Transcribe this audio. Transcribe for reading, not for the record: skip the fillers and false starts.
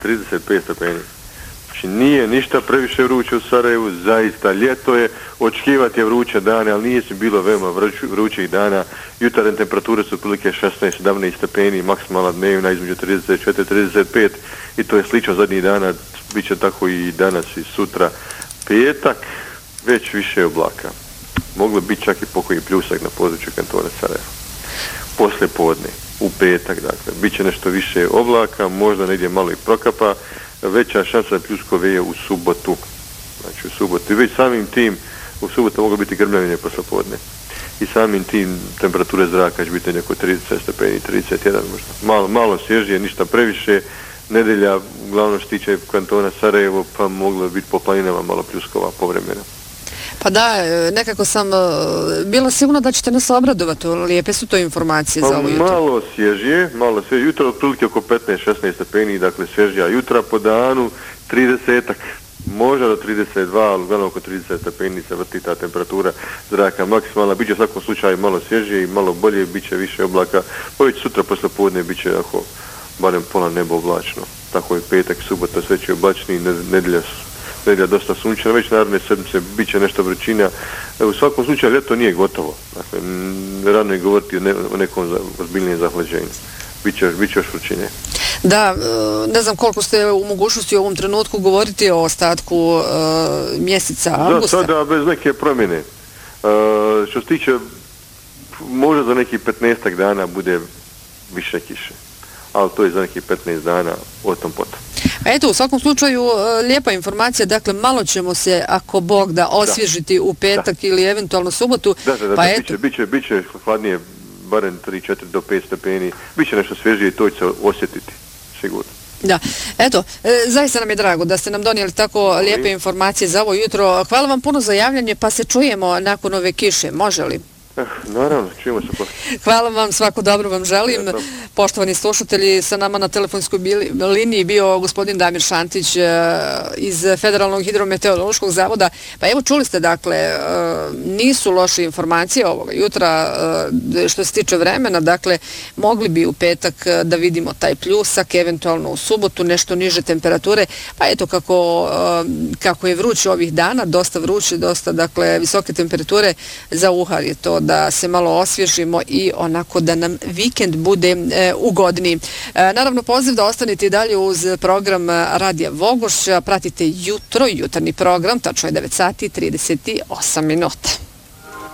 35 stepeni. Znači nije ništa previše vruće u Sarajevu, zaista ljeto je, očekivati je vruće dane, ali nije se bilo veoma vrućih dana. Jutarnje temperature su prilike 16-17 stepeni, maksimalna dnevna između 34-35 i to je slično zadnjih dana, bit će tako i danas i sutra. Petak, već više oblaka. Moglo biti čak i pokoji pljusak na području kantona Sarajeva. Poslije podne, u petak, dakle, bit će nešto više oblaka, možda negdje malo i prokapa, veća šansa da pljuskove u subotu. Znači u subotu. I već samim tim u subotu moglo biti grmljavine posle podne. I samim tim temperature zraka će biti neko 30 stepeni, 31 možda. Malo svježije, ništa previše. Nedelja, uglavnom što tiče kantona Sarajevo, pa moglo biti po planinama malo pljuskova povremena. Pa da, nekako sam bila sigurna da ćete nas obradovati, lijepe su to informacije za ovo jutro. Malo svježije, jutro otprilike oko 15-16 stepeni, dakle svježija jutra po danu, 30-ak, možda do 32, ali uglavnom oko 30 stepeni se vrti ta temperatura zraka maksimalna, bit će u svakom slučaju malo svježije i malo bolje, bit će više oblaka, već sutra posle podne bit će ako barem pola nebo oblačno, tako je petak, subota, sve će oblačni, nedelja dosta sunčana, već naravne sedmice bit će nešto vrućina. U svakom slučaju ljeto nije gotovo. Dakle, rano je govoriti o nekom ozbiljnijem zahlađenju. Biće još vrućine. Da, ne znam koliko ste u mogućnosti u ovom trenutku govoriti o ostatku mjeseca avgusta. Za sada bez neke promjene. Što se tiče, možda za nekih 15 dana bude više kiše. Ali to je za nekih 15 dana o tom potom. Eto, u svakom slučaju lijepa informacija, dakle malo ćemo se, ako Bog da, osvježiti u petak ili eventualno subotu. Bit će hladnije, barem 3-4 do 5 stepeni, bit će nešto svježije i to će se osjetiti, sigurno. Da, eto, zaista nam je drago da ste nam donijeli tako lijepe informacije za ovo jutro. Hvala vam puno za javljanje, pa se čujemo nakon ove kiše, može li? Naravno, čujemo se posle. Hvala vam, svako dobro vam želim. Poštovani slušatelji, sa nama na telefonskoj liniji bio gospodin Damir Šantić iz Federalnog hidrometeorološkog zavoda. Pa evo čuli ste, dakle, nisu loše informacije ovoga jutra što se tiče vremena, dakle, mogli bi u petak da vidimo taj pljusak, eventualno u subotu nešto niže temperature, pa eto kako je vruće ovih dana, dosta vruće, dosta, dakle, visoke temperature, za uhar je to da se malo osvježimo i onako da nam vikend bude ugodniji. Naravno, poziv da ostanete i dalje uz program Radija Vogoš. Pratite jutarnji program, tačno je 9 sati i 38 minuta.